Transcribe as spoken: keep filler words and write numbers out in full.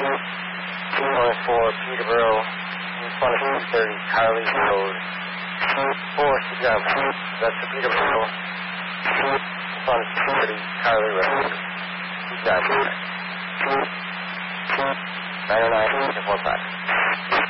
two one four Peterborough, in front of two thirty Carly Road. four Suzanne, that's the Peterborough, in front of two thirty Carly Road. Suzanne, nine oh nine four five.